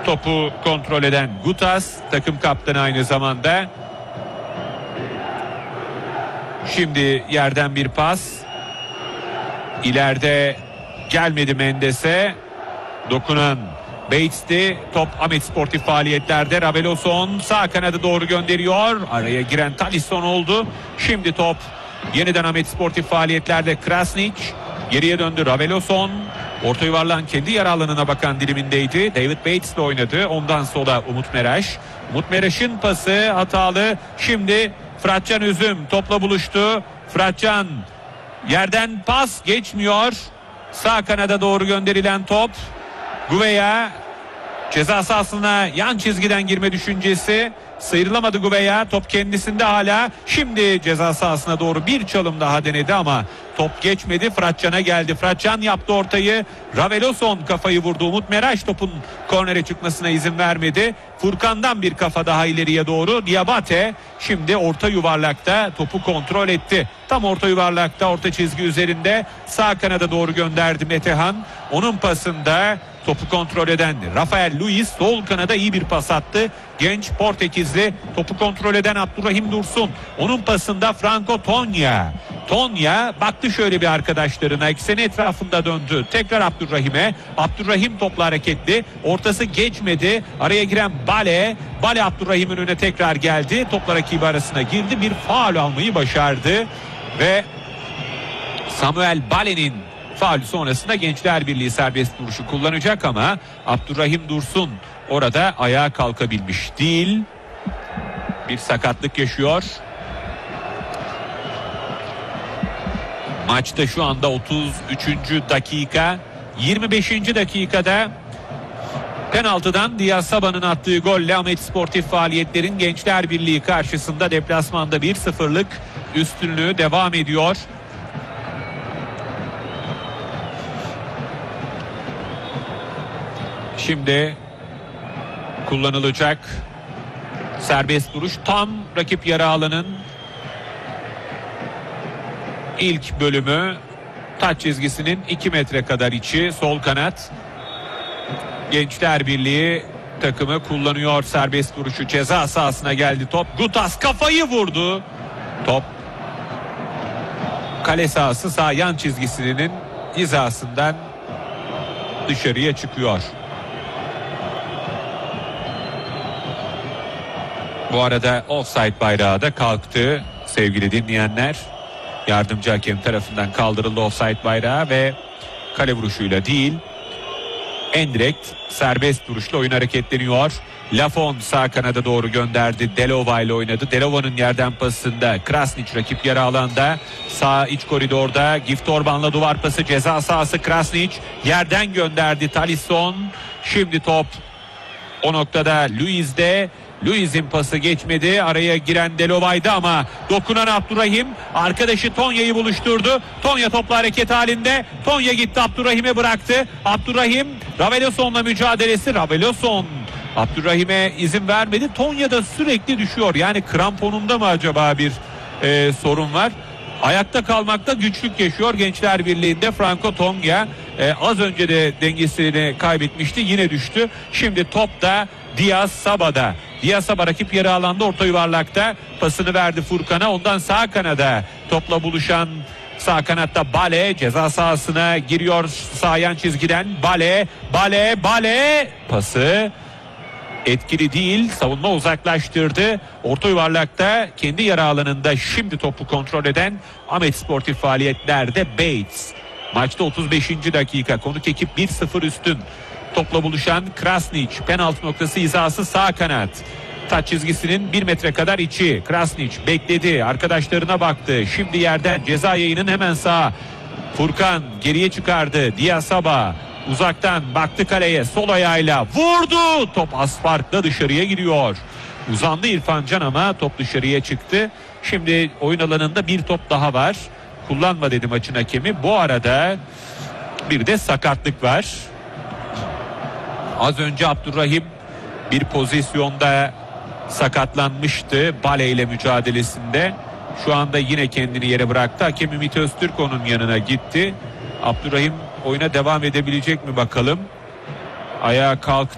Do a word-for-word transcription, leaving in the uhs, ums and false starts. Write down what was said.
Topu kontrol eden Gutas, takım kaptanı aynı zamanda. Şimdi yerden bir pas. İleride gelmedi Mendes'e. Dokunan Bates'ti. Top Ahmet Sportif faaliyetlerde. Raveloson sağ kanada doğru gönderiyor. Araya giren Talisson oldu. Şimdi top yeniden Ahmet Sportif faaliyetlerde. Krasnić geriye döndü. Raveloson orta yuvarlağın kendi yer alanına bakan dilimindeydi. David Bates'le oynadı. Ondan sola Umut Meraş. Umut Meraş'ın pası hatalı. Şimdi Fıratcan Üzüm topla buluştu. Fıratcan yerden pas geçmiyor. Sağ kanada doğru gönderilen top. Gouveia ceza sahasına yan çizgiden girme düşüncesi. Sıyrılamadı Gouveia. Top kendisinde hala. Şimdi ceza sahasına doğru bir çalım daha denedi ama top geçmedi. Fıratcan'a geldi. Fıratcan yaptı ortayı. Raveloson kafayı vurdu. Umut Meraş topun kornere çıkmasına izin vermedi. Furkan'dan bir kafa daha ileriye doğru. Diabate şimdi orta yuvarlakta topu kontrol etti. Tam orta yuvarlakta, orta çizgi üzerinde sağ kanada doğru gönderdi Metehan. Onun pasında topu kontrol eden Rafael Luiz sol kanada iyi bir pas attı. Genç Portekizli topu kontrol eden Abdurrahim Dursun. Onun pasında Franco Tonya. Tonya baktı şöyle bir arkadaşlarına, ekseni etrafında döndü. Tekrar Abdurrahim'e. Abdurrahim topla hareketli. Ortası geçmedi. Araya giren Bale. Bale Abdurrahim'in önüne tekrar geldi. Topla rakibi arasına girdi. Bir faul almayı başardı. Ve Samuel Bale'nin faul sonrasında Gençler Birliği serbest vuruşu kullanacak ama Abdurrahim Dursun orada ayağa kalkabilmiş değil. Bir sakatlık yaşıyor. Maçta şu anda otuz üçüncü dakika. yirmi beşinci dakikada penaltıdan Diaz Sabah'ın attığı golle Ahmet Sportif faaliyetlerin Gençler Birliği karşısında deplasmanda bir sıfırlık üstünlüğü devam ediyor. Şimdi kullanılacak serbest vuruş tam rakip yarı alanın ilk bölümü, taç çizgisinin iki metre kadar içi, sol kanat. Gençler Birliği takımı kullanıyor serbest vuruşu. Ceza sahasına geldi top. Gutas kafayı vurdu. Top kale sahası sağ yan çizgisinin hizasından dışarıya çıkıyor. Bu arada offside bayrağı da kalktı sevgili dinleyenler. Yardımcı hakem tarafından kaldırıldı offside bayrağı ve kale vuruşuyla değil, endirekt serbest vuruşla oyun hareketleniyor. Lafon sağ kanada doğru gönderdi. Delova ile oynadı. Delova'nın yerden pasında Krasnić rakip yarı alanda. Sağ iç koridorda Gift Orban'la duvar pası, ceza sahası. Krasnić yerden gönderdi. Talisson. Şimdi top o noktada Luiz'de. Luiz'in pası geçmedi. Araya giren Delova'ydı ama dokunan Abdurrahim arkadaşı Tonya'yı buluşturdu. Tonya topla hareket halinde. Tonya gitti, Abdurrahim'e bıraktı. Abdurrahim Raveloson'la mücadelesi. Raveloson Abdurrahim'e izin vermedi. Tonya da sürekli düşüyor. Yani kramponunda mı acaba bir e, sorun var? Ayakta kalmakta güçlük yaşıyor Gençler Birliği'nde Franco Tonya. E, az önce de dengesini kaybetmişti. Yine düştü. Şimdi top da Diaz Sabah'da. Diaz Sabah rakip yarı alanda orta yuvarlakta pasını verdi Furkan'a. Ondan sağ kanada topla buluşan sağ kanatta Bale ceza sahasına giriyor sağ yan çizgiden. Bale, Bale, Bale pası etkili değil, savunma uzaklaştırdı. Orta yuvarlakta kendi yarı alanında şimdi topu kontrol eden Ahmet Sportif faaliyetlerde Bates. Maçta otuz beşinci dakika, konuk ekip bir sıfır üstün. Topla buluşan Krasnić, penaltı noktası hizası sağ kanat. Taç çizgisinin bir metre kadar içi. Krasnić bekledi, arkadaşlarına baktı. Şimdi yerden ceza yayının hemen sağa. Furkan geriye çıkardı. Diaz Sabah uzaktan baktı kaleye, sol ayağıyla vurdu. Top az farkla dışarıya gidiyor. Uzandı İrfan Can ama top dışarıya çıktı. Şimdi oyun alanında bir top daha var. Kullanma dedi maçın hakemi. Bu arada bir de sakatlık var. Az önce Abdurrahim bir pozisyonda sakatlanmıştı Bale ile mücadelesinde. Şu anda yine kendini yere bıraktı. Hakem Ümit Öztürk onun yanına gitti. Abdurrahim oyuna devam edebilecek mi bakalım. Ayağa kalktı.